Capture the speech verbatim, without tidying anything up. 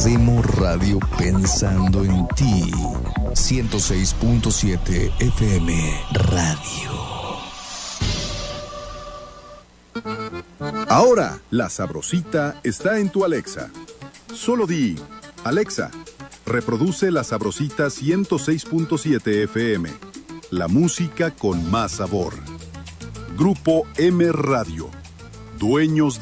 Hacemos radio pensando en ti. ciento seis punto siete F M Radio. Ahora, La Sabrosita está en tu Alexa. Solo di, Alexa, reproduce La Sabrosita ciento seis punto siete F M. La música con más sabor. Grupo M Radio. Dueños de